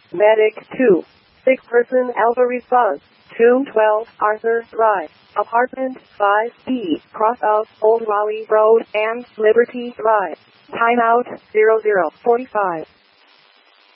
Medic 2. Sick person Alpha response. 212 Arthur Drive. Apartment 5B. Cross of Old Raleigh Road and Liberty Drive. Timeout 0045.